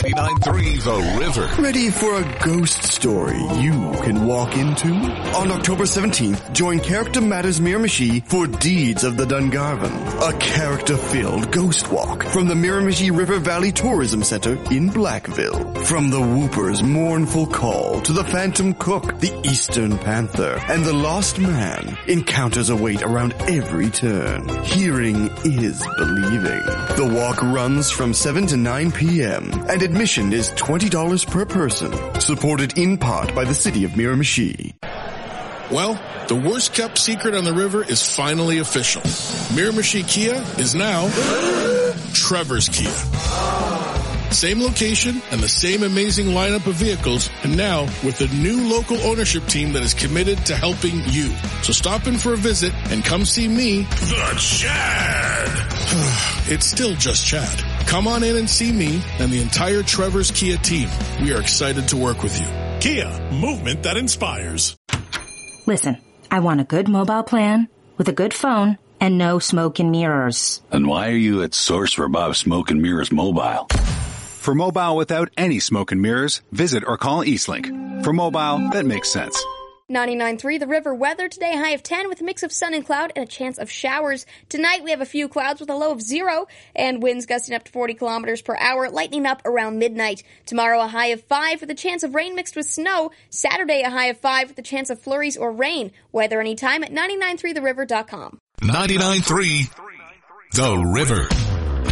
99.3 The River. Ready for a ghost story you can walk into? On October 17th, join Character Matters Miramichi for Deeds of the Dungarvan, a character-filled ghost walk from the Miramichi River Valley Tourism Center in Blackville. From the Whooper's mournful call to the Phantom Cook, the Eastern Panther, and the Lost Man, encounters await around every turn. Hearing is believing. The walk runs from 7 to 9 p.m. and admission is $20 per person, supported in part by the city of Miramichi. Well, the worst kept secret on the river is finally official. Miramichi Kia is now Trevor's Kia. Same location and the same amazing lineup of vehicles, and now with a new local ownership team that is committed to helping you. So stop in for a visit and come see me, the Chad. It's still just Chad. Come on in and see me and the entire Trevor's Kia team. We are excited to work with you. Kia, movement that inspires. Listen, I want a good mobile plan with a good phone and no smoke and mirrors. Then why are you at Source for Bob Smoke and Mirrors Mobile? For mobile without any smoke and mirrors, visit or call Eastlink. For mobile, that makes sense. 99.3 The River weather today, high of 10 with a mix of sun and cloud and a chance of showers. Tonight we have a few clouds with a low of 0 and winds gusting up to 40 kilometers per hour, lightning up around midnight. Tomorrow a high of 5 with a chance of rain mixed with snow. Saturday a high of 5 with a chance of flurries or rain. Weather anytime at 993theriver.com. 99.3 The River.